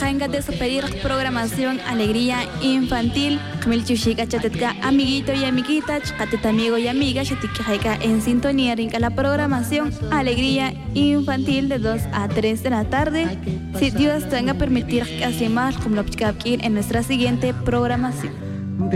Jaenga de pedir programación Alegría Infantil. Camil Chushika Chatetka, amiguito y amiguita, Chateta amigo y amiga, Chatika en sintonía rinca la programación Alegría Infantil de 2 a 3 de la tarde. Si Dios tenga permitir que así más como lo en nuestra siguiente programación.